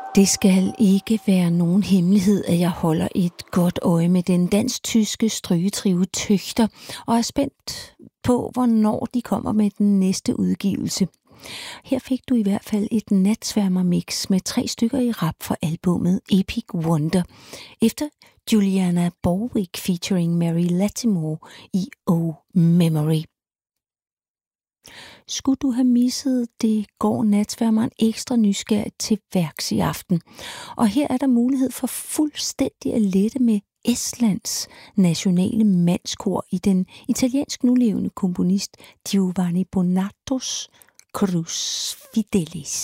Det skal ikke være nogen hemmelighed, at jeg holder et godt øje med den dansk-tyske strygetrio Töchter, og er spændt på, hvornår de kommer med den næste udgivelse. Her fik du i hvert fald et natsværmer-mix med 3 stykker i rap fra albummet Epic Wonder, efter Juliana Borwick featuring Mary Latimore i Oh Memory. Skulle du have misset det, går natsværmeren ekstra nysgerrigt til værks i aften. Og her er der mulighed for fuldstændig at lette med Estlands nationale mandskor i den italiensk nulevende komponist Giovanni Bonattos Cruz Fidelis.